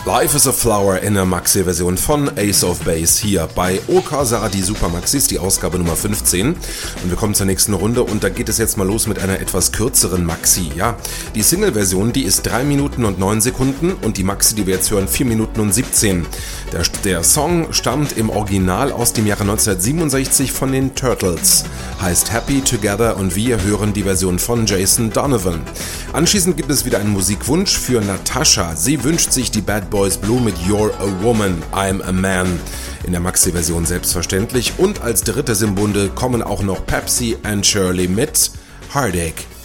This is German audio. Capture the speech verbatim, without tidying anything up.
Life is a Flower in der Maxi-Version von Ace of Base hier bei Okasa, die Super Maxis, die Ausgabe Nummer fünfzehn. Und wir kommen zur nächsten Runde und da geht es jetzt mal los mit einer etwas kürzeren Maxi. Ja, die Single-Version, die ist drei Minuten und neun Sekunden und die Maxi, die wir jetzt hören, vier Minuten und siebzehn. Der, der Song stammt im Original aus dem Jahre neunzehnhundertsiebenundsechzig von den Turtles, heißt Happy Together und wir hören die Version von Jason Donovan. Anschließend gibt es wieder einen Musikwunsch für Natascha. Sie wünscht sich die Bad Boys Blue mit You're a Woman, I'm a Man. In der Maxi-Version selbstverständlich. Und als dritte Simbunde kommen auch noch Pepsi and Shirley mit Heartache.